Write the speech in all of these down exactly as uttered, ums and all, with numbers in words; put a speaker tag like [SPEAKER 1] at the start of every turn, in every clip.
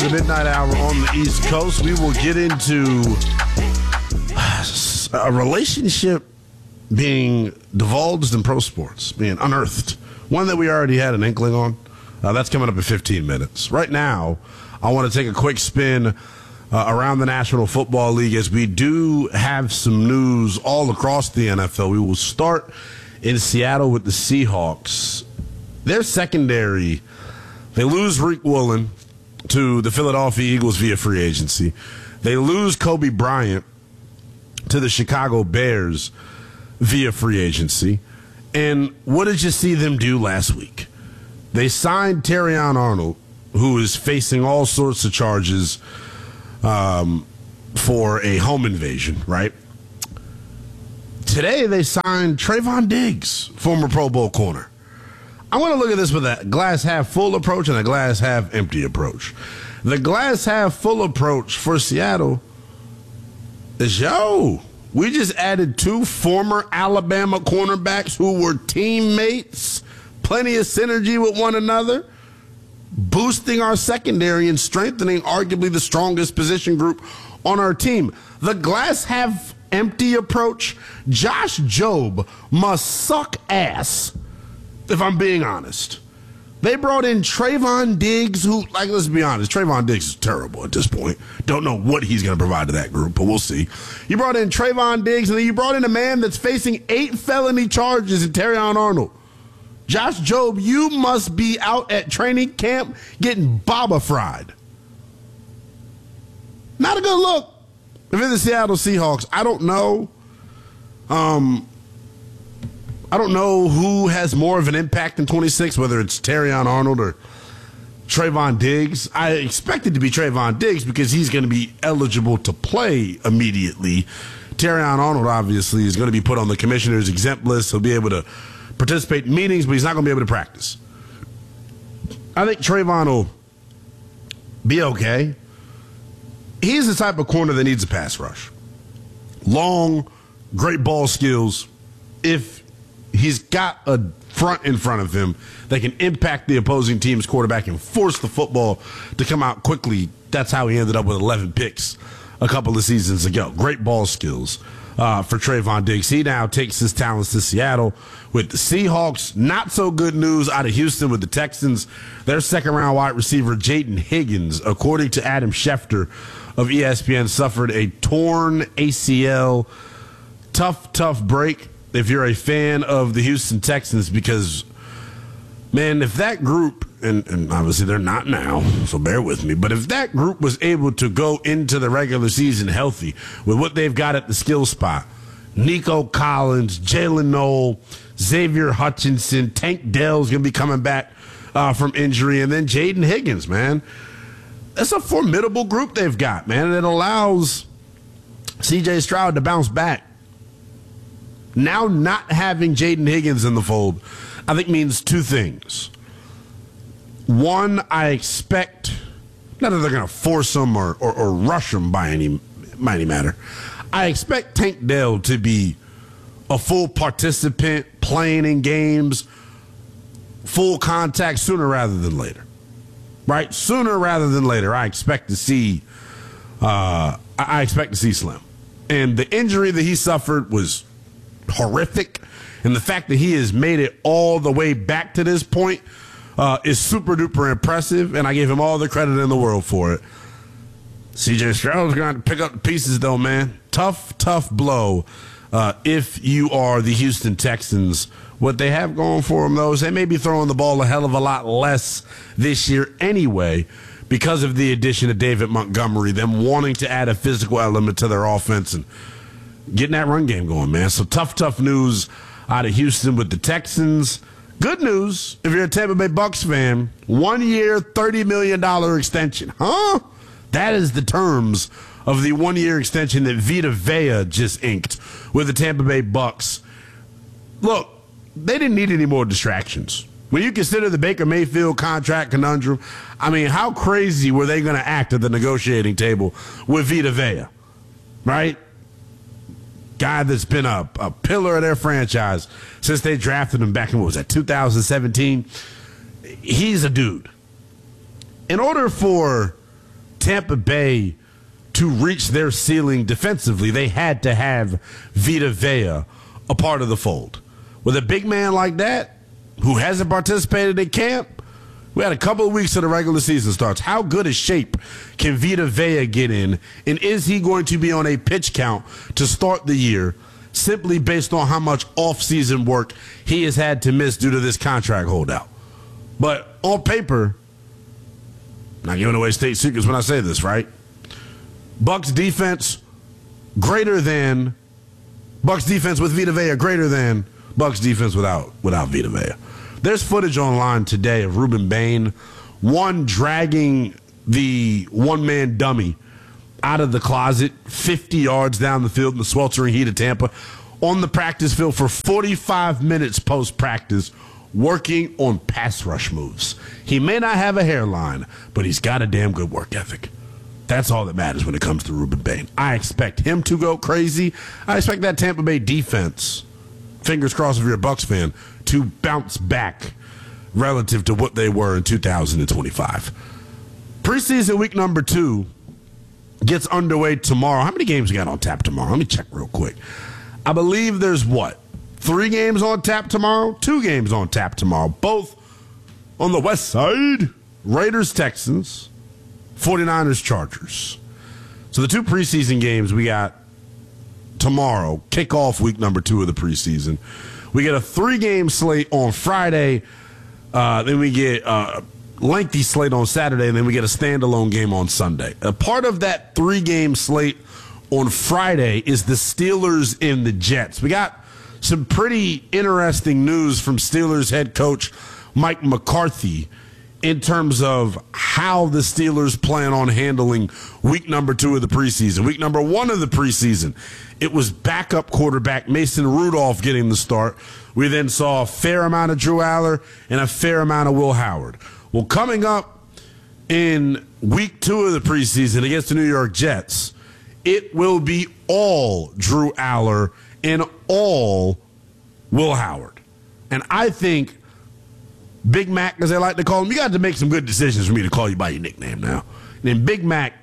[SPEAKER 1] The midnight hour on the East Coast. We will get into a relationship being divulged in pro sports, being unearthed. One that we already had an inkling on. Uh, that's coming up in fifteen minutes. Right now, I want to take a quick spin uh, around the National Football League as we do have some news all across the N F L. We will start in Seattle with the Seahawks. Their secondary, they lose Rick Woolen to the Philadelphia Eagles via free agency. They lose Kobe Bryant to the Chicago Bears via free agency. And what did you see them do last week? They signed Terrion Arnold, who is facing all sorts of charges um, for a home invasion, right? Today they signed Trayvon Diggs, former Pro Bowl corner. I want to look at this with a glass half full approach and a glass half empty approach. The glass half full approach for Seattle is, yo, we just added two former Alabama cornerbacks who were teammates, plenty of synergy with one another, boosting our secondary and strengthening arguably the strongest position group on our team. The glass half empty approach, Josh Jobe must suck ass, if I'm being honest. They brought in Trayvon Diggs, who, like, let's be honest, Trayvon Diggs is terrible at this point. Don't know what he's going to provide to that group, but we'll see. You brought in Trayvon Diggs, and then you brought in a man that's facing eight felony charges in Terrion Arnold. Josh Jobe, you must be out at training camp getting baba fried. Not a good look. If it's the Seattle Seahawks, I don't know. Um... I don't know who has more of an impact in twenty-six, whether it's Terrion Arnold or Trayvon Diggs. I expect it to be Trayvon Diggs because he's going to be eligible to play immediately. Terrion Arnold, obviously, is going to be put on the commissioner's exempt list. He'll be able to participate in meetings, but he's not going to be able to practice. I think Trayvon will be okay. He's the type of corner that needs a pass rush. Long, great ball skills. If he's got a front in front of him that can impact the opposing team's quarterback and force the football to come out quickly. That's how he ended up with eleven picks a couple of seasons ago. Great ball skills uh, for Trayvon Diggs. He now takes his talents to Seattle with the Seahawks. Not so good news out of Houston with the Texans. Their second-round wide receiver, Jaden Higgins, according to Adam Schefter of E S P N, suffered a torn A C L. Tough, tough break if you're a fan of the Houston Texans, because, man, if that group, and, and obviously they're not now, so bear with me, but if that group was able to go into the regular season healthy with what they've got at the skill spot, Nico Collins, Jalen Noel, Xavier Hutchinson, Tank Dell's going to be coming back uh, from injury, and then Jaden Higgins, man. That's a formidable group they've got, man, and it allows C J Stroud to bounce back. Now not having Jaden Higgins in the fold, I think, means two things. One, I expect, not that they're going to force him or, or, or rush him by any, by any matter. I expect Tank Dell to be a full participant, playing in games, full contact sooner rather than later. Right? Sooner rather than later, I expect to see, uh, I expect to see Slim. And the injury that he suffered was horrific, and the fact that he has made it all the way back to this point uh, is super duper impressive, and I give him all the credit in the world for it. C J Stroud's going to pick up the pieces, though, man. Tough, tough blow uh, if you are the Houston Texans. What they have going for them, though, is they may be throwing the ball a hell of a lot less this year anyway because of the addition of David Montgomery, them wanting to add a physical element to their offense and getting that run game going, man. So tough, tough news out of Houston with the Texans. Good news, if you're a Tampa Bay Bucks fan, one year, thirty million dollars extension. Huh? That is the terms of the one-year extension that Vita Vea just inked with the Tampa Bay Bucks. Look, they didn't need any more distractions. When you consider the Baker Mayfield contract conundrum, I mean, how crazy were they going to act at the negotiating table with Vita Vea, right? Guy that's been a, a pillar of their franchise since they drafted him back in, what was that, two thousand seventeen? He's a dude. In order for Tampa Bay to reach their ceiling defensively, they had to have Vita Vea a part of the fold. With a big man like that, who hasn't participated in camp, we had a couple of weeks till the regular season starts. How good a shape can Vita Vea get in? And is he going to be on a pitch count to start the year simply based on how much off-season work he has had to miss due to this contract holdout? But on paper, not giving away state secrets when I say this, right? Bucks defense greater than Bucks defense with Vita Vea greater than Bucks defense without without Vita Vea. There's footage online today of Ruben Bain, one dragging the one-man dummy out of the closet fifty yards down the field in the sweltering heat of Tampa on the practice field for forty-five minutes post-practice working on pass rush moves. He may not have a hairline, but he's got a damn good work ethic. That's all that matters when it comes to Ruben Bain. I expect him to go crazy. I expect that Tampa Bay defense, fingers crossed if you're a Bucs fan, to bounce back relative to what they were in two thousand twenty-five. Preseason week number two gets underway tomorrow. How many games we got on tap tomorrow? Let me check real quick. I believe there's what? Three games on tap tomorrow? Two games on tap tomorrow. Both on the west side. Raiders, Texans. forty-niners, Chargers. So the two preseason games we got tomorrow, kick off week number two of the preseason. We get a three-game slate on Friday. Uh, then we get a lengthy slate on Saturday, and then we get a standalone game on Sunday. A part of that three-game slate on Friday is the Steelers and the Jets. We got some pretty interesting news from Steelers head coach Mike McCarthy in terms of how the Steelers plan on handling week number two of the preseason. Week number one of the preseason, it was backup quarterback Mason Rudolph getting the start. We then saw a fair amount of Drew Aller and a fair amount of Will Howard. Well, coming up in week two of the preseason against the New York Jets, it will be all Drew Aller and all Will Howard. And I think Big Mac, as they like to call him, you got to make some good decisions for me to call you by your nickname now. And then Big Mac,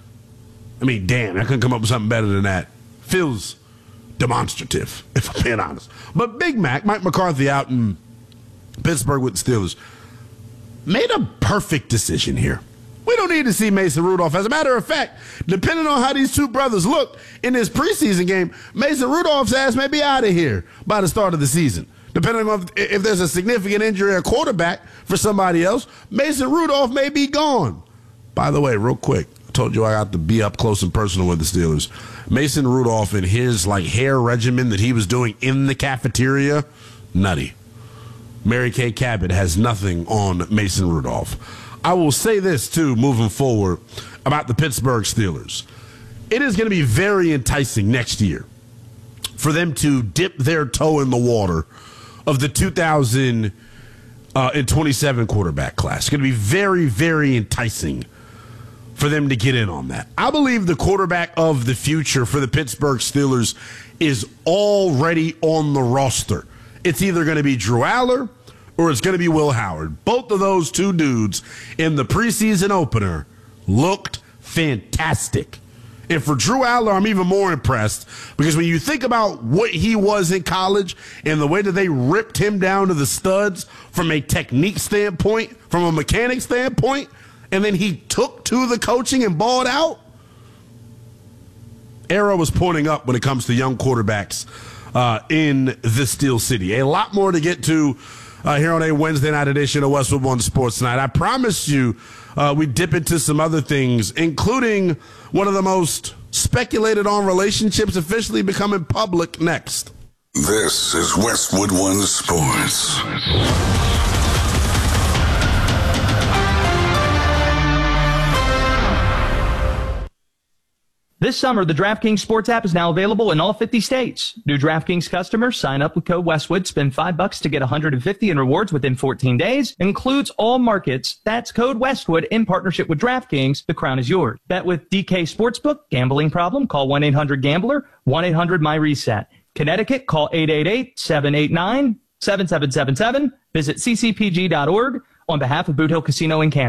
[SPEAKER 1] I mean, damn, I couldn't come up with something better than that. Feels demonstrative, if I'm being honest. But Big Mac, Mike McCarthy out in Pittsburgh with the Steelers, made a perfect decision here. We don't need to see Mason Rudolph. As a matter of fact, depending on how these two brothers look in this preseason game, Mason Rudolph's ass may be out of here by the start of the season. Depending on if, if there's a significant injury or quarterback for somebody else, Mason Rudolph may be gone. By the way, real quick, I told you I got to be up close and personal with the Steelers. Mason Rudolph and his like hair regimen that he was doing in the cafeteria, nutty. Mary Kay Cabot has nothing on Mason Rudolph. I will say this, too, moving forward about the Pittsburgh Steelers. It is going to be very enticing next year for them to dip their toe in the water of the two thousand twenty-seven quarterback class. It's going to be very, very enticing for them to get in on that. I believe the quarterback of the future for the Pittsburgh Steelers is already on the roster. It's either going to be Drew Aller or it's going to be Will Howard. Both of those two dudes in the preseason opener looked fantastic. And for Drew Aller, I'm even more impressed because when you think about what he was in college and the way that they ripped him down to the studs from a technique standpoint, from a mechanic standpoint, and then he took to the coaching and balled out, arrow was pointing up when it comes to young quarterbacks uh, in the Steel City. A lot more to get to Uh, here on a Wednesday night edition of Westwood One Sports Tonight. I promise you uh, we dip into some other things, including one of the most speculated on relationships officially becoming public next.
[SPEAKER 2] This is Westwood One Sports.
[SPEAKER 3] This summer, the DraftKings Sports app is now available in all fifty states. New DraftKings customers sign up with code Westwood, spend five bucks to get one hundred fifty in rewards within fourteen days. Includes all markets. That's code Westwood in partnership with DraftKings. The crown is yours. Bet with D K Sportsbook. Gambling problem? Call one eight hundred gambler, one eight hundred my reset. Connecticut, call eight eight eight, seven eight nine, seven seven seven seven. Visit c c p g dot org on behalf of Boot Hill Casino in Kansas.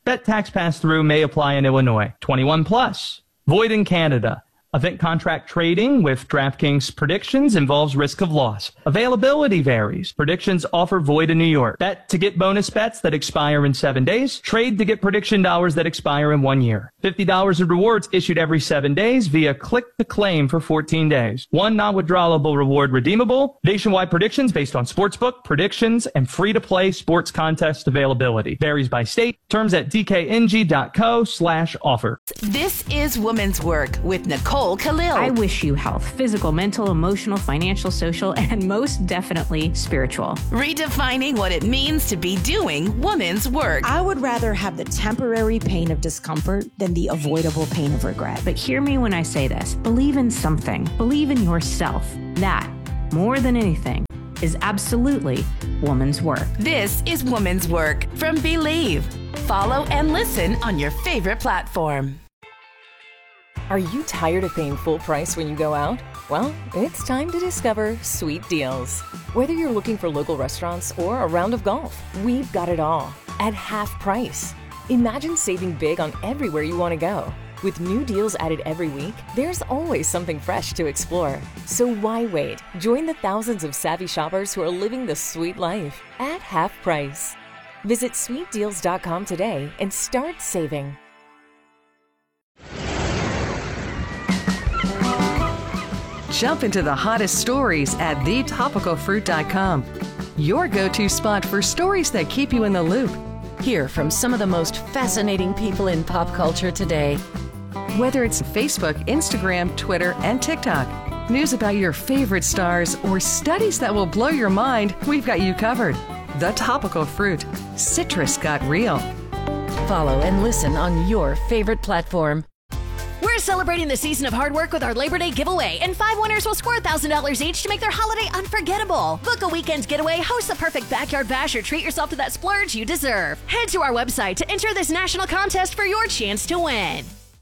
[SPEAKER 3] Bet tax pass-through may apply in Illinois. twenty-one plus. Void in Canada. Event contract trading with DraftKings predictions involves risk of loss. Availability varies. Predictions offer void in New York. Bet to get bonus bets that expire in seven days. Trade to get prediction dollars that expire in one year. fifty dollars in rewards issued every seven days via click to claim for fourteen days. One non-withdrawable reward redeemable. Nationwide predictions based on sportsbook, predictions, and free-to-play sports contest availability. Varies by state. Terms at dkng.co slash offer.
[SPEAKER 4] This is Women's Work with Nicole Khalil.
[SPEAKER 5] I wish you health, physical, mental, emotional, financial, social, and most definitely spiritual.
[SPEAKER 4] Redefining what it means to be doing women's work.
[SPEAKER 6] I would rather have the temporary pain of discomfort than the avoidable pain of regret.
[SPEAKER 5] But hear me when I say this. Believe in something. Believe in yourself. That, more than anything, is absolutely woman's work.
[SPEAKER 4] This is Women's Work from Believe. Follow and listen on your favorite platform.
[SPEAKER 7] Are you tired of paying full price when you go out? Well, it's time to discover Sweet Deals. Whether you're looking for local restaurants or a round of golf, we've got it all at half price. Imagine saving big on everywhere you want to go. With new deals added every week, there's always something fresh to explore. So why wait? Join the thousands of savvy shoppers who are living the sweet life at half price. Visit sweet deals dot com today and start saving.
[SPEAKER 8] Jump into the hottest stories at the topical fruit dot com. Your go-to spot for stories that keep you in the loop.
[SPEAKER 9] Hear from some of the most fascinating people in pop culture today.
[SPEAKER 8] Whether it's Facebook, Instagram, Twitter, and TikTok, news about your favorite stars, or studies that will blow your mind, we've got you covered. The Topical Fruit. Citrus got real.
[SPEAKER 9] Follow and listen on your favorite platform.
[SPEAKER 10] We're celebrating the season of hard work with our Labor Day giveaway, and five winners will score one thousand dollars each to make their holiday unforgettable. Book a weekend getaway, host the perfect backyard bash, or treat yourself to that splurge you deserve. Head to our website to enter this national contest for your chance to win.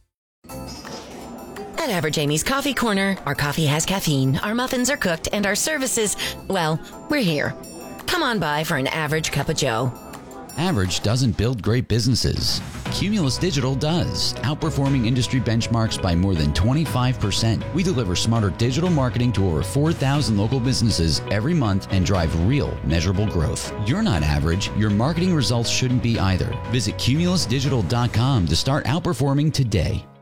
[SPEAKER 11] At Average Amy's Coffee Corner, our coffee has caffeine, our muffins are cooked, and our services, well, we're here. Come on by for an average cup of joe.
[SPEAKER 12] Average doesn't build great businesses. Cumulus Digital does, outperforming industry benchmarks by more than twenty-five percent. We deliver smarter digital marketing to over four thousand local businesses every month and drive real, measurable growth. You're not average. Your marketing results shouldn't be either. Visit cumulus digital dot com to start outperforming today.